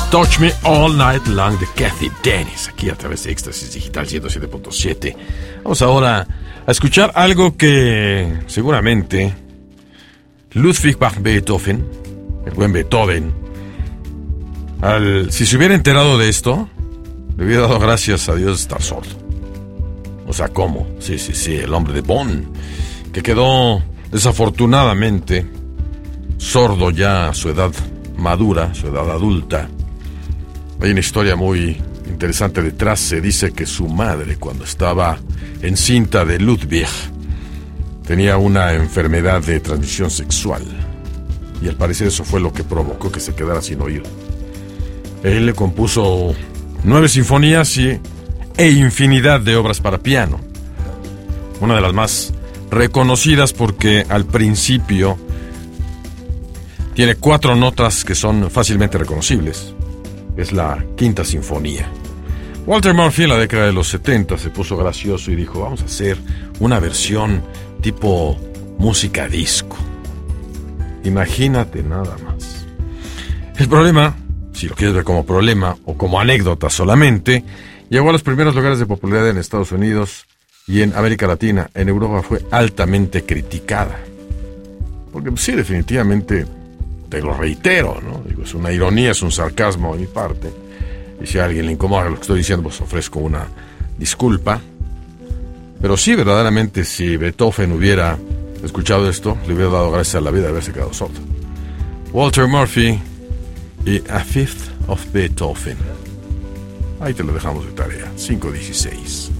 Touch Me All Night Long de Kathy Dennis, aquí a través de Éxtasis Digital 107.7. Vamos ahora a escuchar algo que seguramente Ludwig van Beethoven, el buen Beethoven, si se hubiera enterado de esto, le hubiera dado gracias a Dios de estar sordo. O sea, ¿cómo? Sí, el hombre de Bonn, que quedó desafortunadamente sordo ya a su edad madura, su edad adulta. Hay una historia muy interesante detrás. Se dice que su madre, cuando estaba encinta de Ludwig, tenía una enfermedad de transmisión sexual, y al parecer eso fue lo que provocó que se quedara sin oído. Él le compuso 9 sinfonías e infinidad de obras para piano. Una de las más reconocidas porque al principio tiene 4 notas que son fácilmente reconocibles. Es la Quinta Sinfonía. Walter Murphy en la década de los 70 se puso gracioso y dijo: vamos a hacer una versión tipo música disco. Imagínate nada más. El problema, si lo quieres ver como problema o como anécdota solamente, llegó a los primeros lugares de popularidad en Estados Unidos y en América Latina. En Europa fue altamente criticada. Porque sí, definitivamente, te lo reitero, ¿no? Digo, es una ironía, es un sarcasmo de mi parte. Y si a alguien le incomoda lo que estoy diciendo, pues ofrezco una disculpa. Pero sí, verdaderamente, si Beethoven hubiera escuchado esto, le hubiera dado gracias a la vida de haberse quedado sordo. Walter Murphy y A Fifth of Beethoven. Ahí te lo dejamos de tarea. 5:16.